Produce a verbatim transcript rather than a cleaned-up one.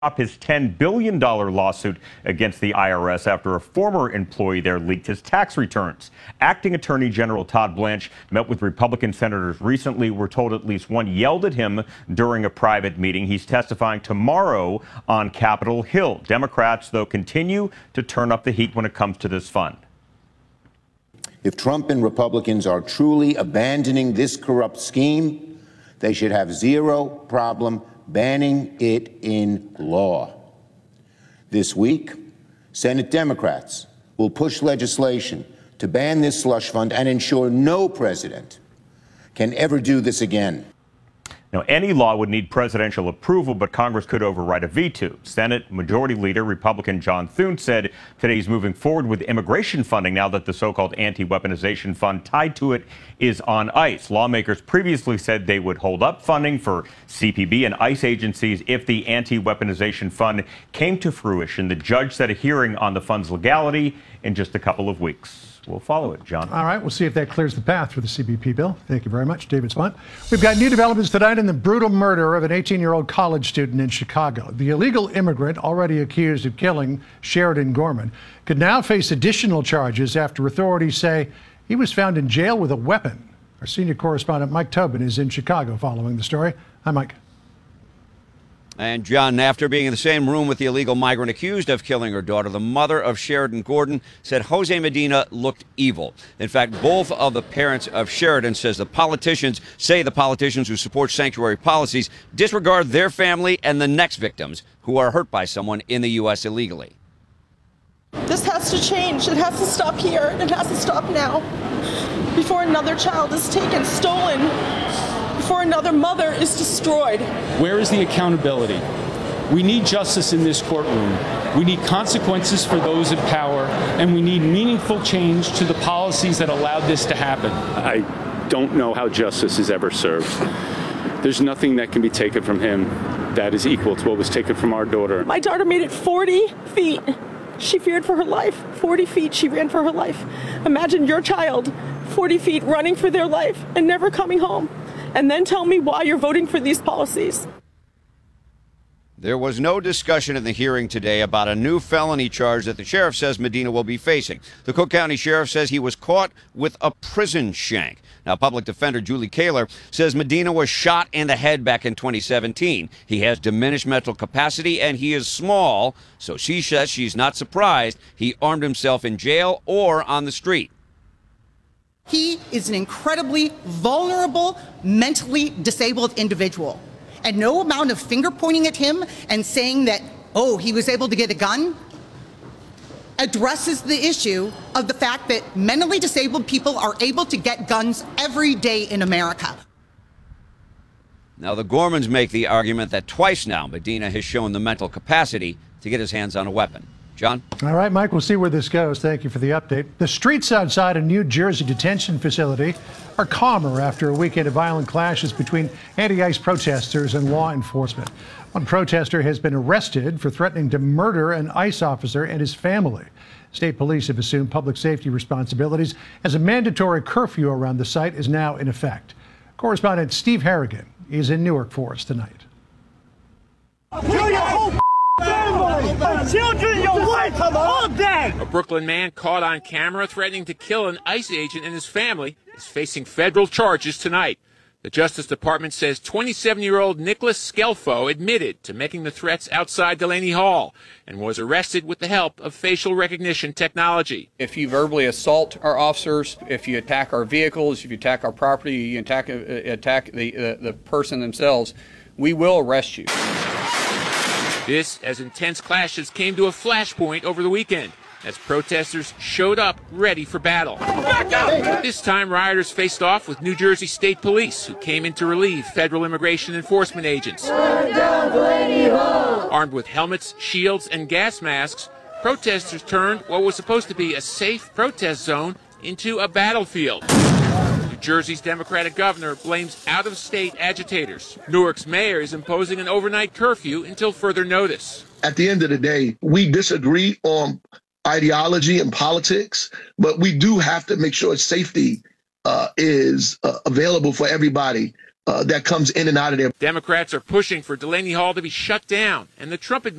Up his ten billion dollars lawsuit against the I R S after a former employee there leaked his tax returns. Acting Attorney General Todd Blanche met with Republican senators recently. We're told at least one yelled at him during a private meeting. He's testifying tomorrow on Capitol Hill. Democrats, though, continue to turn up the heat when it comes to this fund. If Trump and Republicans are truly abandoning this corrupt scheme, they should have zero problem banning it in law. This week, Senate Democrats will push legislation to ban this slush fund and ensure no president can ever do this again. Now, any law would need presidential approval, but Congress could override a veto. Senate Majority Leader Republican John Thune said today he's moving forward with immigration funding now that the so-called anti-weaponization fund tied to it is on ice. Lawmakers previously said they would hold up funding for C P B and ICE agencies if the anti-weaponization fund came to fruition. The judge set a hearing on the fund's legality in just a couple of weeks. We'll follow it, John. All right, we'll see if that clears the path for the C B P bill. Thank you very much, David Spunt. We've got new developments tonight in the brutal murder of an eighteen-year-old college student in Chicago. The illegal immigrant, already accused of killing Sheridan Gorman, could now face additional charges after authorities say he was found in jail with a weapon. Our senior correspondent, Mike Tobin, is in Chicago following the story. Hi, Mike. And John, after being in the same room with the illegal migrant accused of killing her daughter, the mother of Sheridan Gordon said Jose Medina looked evil. In fact, both of the parents of Sheridan says the politicians say the politicians who support sanctuary policies disregard their family and the next victims who are hurt by someone in the U S illegally. This has to change. It has to stop here. It has to stop now. Before another child is taken, stolen. Before another mother is destroyed. Where is the accountability? We need justice in this courtroom. We need consequences for those in power, and we need meaningful change to the policies that allowed this to happen. I don't know how justice is ever served. There's nothing that can be taken from him that is equal to what was taken from our daughter. My daughter made it forty feet. She feared for her life. forty feet she ran for her life. Imagine your child, forty feet, running for their life and never coming home. And then tell me why you're voting for these policies. There was no discussion in the hearing today about a new felony charge that the sheriff says Medina will be facing. The Cook County Sheriff says he was caught with a prison shank. Now, Public Defender Julie Kaler says Medina was shot in the head back in twenty seventeen. He has diminished mental capacity and he is small, so she says she's not surprised he armed himself in jail or on the street. He is an incredibly vulnerable, mentally disabled individual. And no amount of finger pointing at him and saying that, oh, he was able to get a gun, addresses the issue of the fact that mentally disabled people are able to get guns every day in America. Now, the Gormans make the argument that twice now Medina has shown the mental capacity to get his hands on a weapon. John? All right, Mike, we'll see where this goes. Thank you for the update. The streets outside a New Jersey detention facility are calmer after a weekend of violent clashes between anti-ICE protesters and law enforcement. One protester has been arrested for threatening to murder an ICE officer and his family. State police have assumed public safety responsibilities as a mandatory curfew around the site is now in effect. Correspondent Steve Harrigan is in Newark for us tonight. Children, your wife, all dead. A Brooklyn man caught on camera threatening to kill an ICE agent and his family is facing federal charges tonight. The Justice Department says twenty-seven-year-old Nicholas Scelfo admitted to making the threats outside Delaney Hall and was arrested with the help of facial recognition technology. If you verbally assault our officers, if you attack our vehicles, if you attack our property, you attack, uh, attack the, uh, the person themselves, we will arrest you. This as intense clashes came to a flashpoint over the weekend as protesters showed up ready for battle. This time, rioters faced off with New Jersey State Police, who came in to relieve federal immigration enforcement agents. Armed with helmets, shields, and gas masks, protesters turned what was supposed to be a safe protest zone into a battlefield. New Jersey's Democratic governor blames out-of-state agitators. Newark's mayor is imposing an overnight curfew until further notice. At the end of the day, we disagree on ideology and politics, but we do have to make sure safety uh, is uh, available for everybody uh, that comes in and out of there. Democrats are pushing for Delaney Hall to be shut down, and the Trump administration